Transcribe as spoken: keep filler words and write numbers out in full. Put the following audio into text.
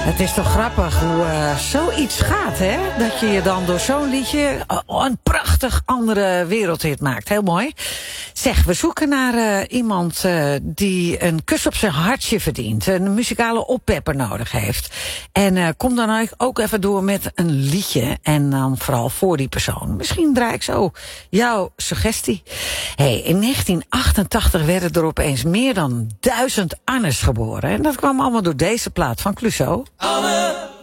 Het is toch grappig hoe uh, zoiets gaat, hè? Dat je je dan door zo'n liedje uh, een prachtig andere wereldhit maakt. Heel mooi. Zeg, we zoeken naar uh, iemand uh, die een kus op zijn hartje verdient. Een muzikale oppepper nodig heeft. En uh, kom dan ook even door met een liedje. En dan vooral voor die persoon. Misschien draai ik zo jouw suggestie. Hey, in negentien achtentachtig werden er opeens meer dan duizend Annes geboren. En dat kwam allemaal door deze plaat van Clouseau. Anne!